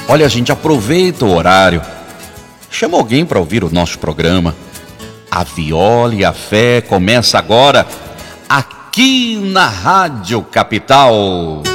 Olha, gente, aproveita o horário. Chama alguém para ouvir o nosso programa. A Viola e a Fé começa agora aqui na Rádio Capital.